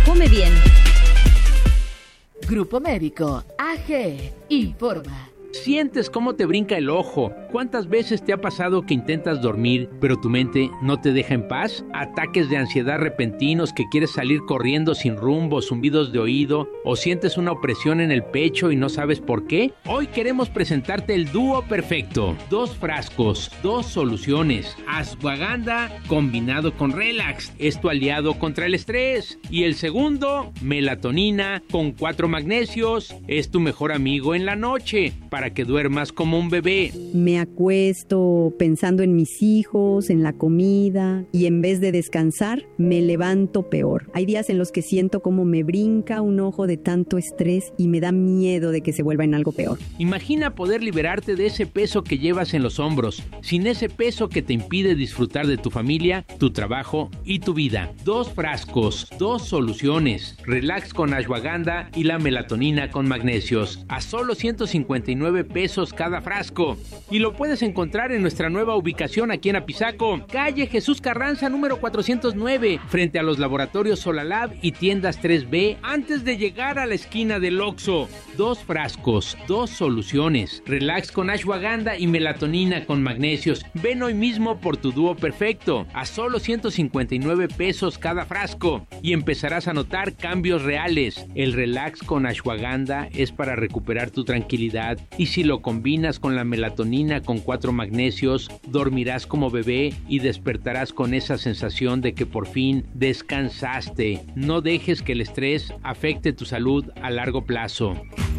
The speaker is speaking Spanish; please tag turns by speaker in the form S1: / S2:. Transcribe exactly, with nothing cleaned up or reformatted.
S1: Come bien.
S2: Grupo Médico A G informa.
S3: Sientes cómo te brinca el ojo. ¿Cuántas veces te ha pasado que intentas dormir, pero tu mente no te deja en paz? Ataques de ansiedad repentinos que quieres salir corriendo sin rumbo, zumbidos de oído, o sientes una opresión en el pecho y no sabes por qué. Hoy queremos presentarte el dúo perfecto. Dos frascos, dos soluciones. Ashwagandha combinado con Relax, es tu aliado contra el estrés. Y el segundo, melatonina con cuatro magnesios, es tu mejor amigo en la noche, para que duermas como un bebé.
S4: Me acuesto pensando en mis hijos, en la comida, y en vez de descansar, me levanto peor. Hay días en los que siento como me brinca un ojo de tanto estrés y me da miedo de que se vuelva en algo peor.
S3: Imagina poder liberarte de ese peso que llevas en los hombros, sin ese peso que te impide disfrutar de tu familia, tu trabajo y tu vida. Dos frascos, dos soluciones. Relax con Ashwagandha y la melatonina con magnesios. A solo ciento cincuenta y nueve pesos cada frasco. Y lo puedes encontrar en nuestra nueva ubicación aquí en Apizaco, calle Jesús Carranza número cuatrocientos nueve, frente a los laboratorios Solalab y tiendas tres B, antes de llegar a la esquina del Oxxo. Dos frascos, dos soluciones. Relax con Ashwagandha y melatonina con magnesios. Ven hoy mismo por tu dúo perfecto, a solo ciento cincuenta y nueve pesos cada frasco, y empezarás a notar cambios reales. El Relax con Ashwagandha es para recuperar tu tranquilidad, y si lo combinas con la melatonina con cuatro magnesios, dormirás como bebé y despertarás con esa sensación de que por fin descansaste. No dejes que el estrés afecte tu salud a largo plazo.